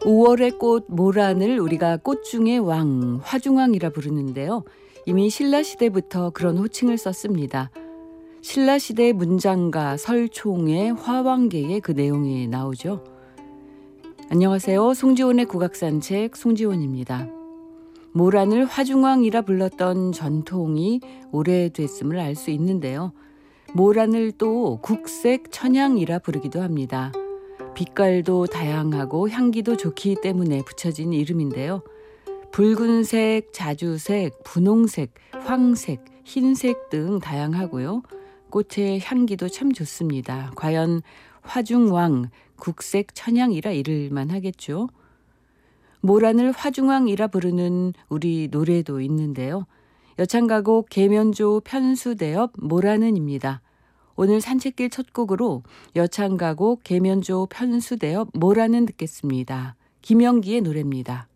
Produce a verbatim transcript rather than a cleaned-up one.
오월의 꽃 모란을 우리가 꽃 중의 왕, 화중왕이라 부르는데요. 이미 신라시대부터 그런 호칭을 썼습니다. 신라시대 문장가 설총의 화왕계에 그 내용이 나오죠. 안녕하세요. 송지원의 국악산책 송지원입니다. 모란을 화중왕이라 불렀던 전통이 오래됐음을 알 수 있는데요. 모란을 또 국색 천양이라 부르기도 합니다. 빛깔도 다양하고 향기도 좋기 때문에 붙여진 이름인데요. 붉은색, 자주색, 분홍색, 황색, 흰색 등 다양하고요. 꽃의 향기도 참 좋습니다. 과연 화중왕, 국색 천양이라 이를만 하겠죠. 모란을 화중왕이라 부르는 우리 노래도 있는데요. 여창가곡 계면조 편수대업 모란은입니다. 오늘 산책길 첫 곡으로 여창가곡 계면조 편수대업 모란은 듣겠습니다. 김영기의 노래입니다.